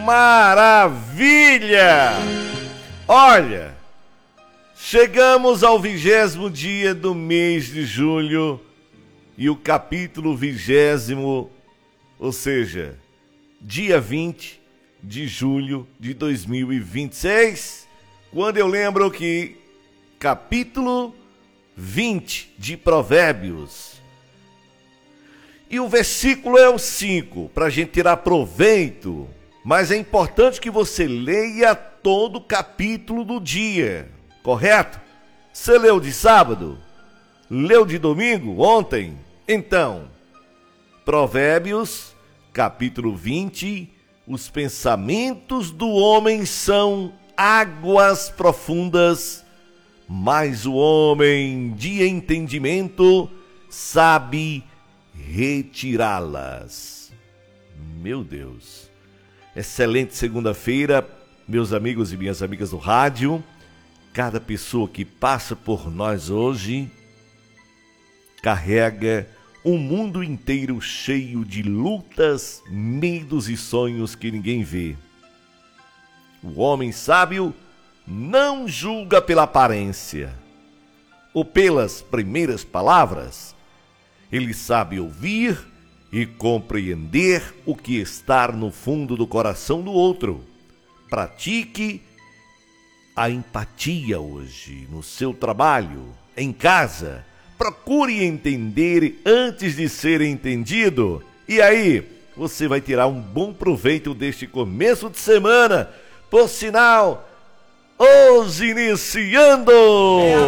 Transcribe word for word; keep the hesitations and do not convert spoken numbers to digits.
maravilha! Olha, chegamos ao vigésimo dia do mês de julho e o capítulo vigésimo, ou seja, dia vinte de julho de dois mil e vinte e seis, quando eu lembro que capítulo vinte de Provérbios. E o versículo é o cinco, para a gente tirar proveito, mas é importante que você leia todo o capítulo do dia, correto? Você leu de sábado? Leu de domingo? Ontem? Então, Provérbios, capítulo vinte, os pensamentos do homem são águas profundas, mas o homem de entendimento sabe retirá-las. Meu Deus. Excelente segunda-feira, meus amigos e minhas amigas do rádio. Cada pessoa que passa por nós hoje carrega um mundo inteiro cheio de lutas, medos e sonhos que ninguém vê. O homem sábio não julga pela aparência ou pelas primeiras palavras. Ele sabe ouvir e compreender o que está no fundo do coração do outro. Pratique a empatia hoje, no seu trabalho, em casa. Procure entender antes de ser entendido. E aí, você vai tirar um bom proveito deste começo de semana. Por sinal, hoje iniciando!